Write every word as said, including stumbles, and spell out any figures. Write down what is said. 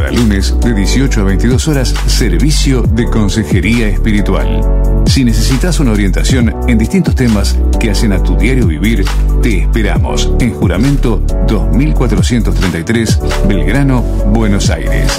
para lunes de dieciocho a veintidós horas, servicio de consejería espiritual. Si necesitas una orientación en distintos temas que hacen a tu diario vivir, te esperamos en Juramento dos mil cuatrocientos treinta y tres, Belgrano, Buenos Aires.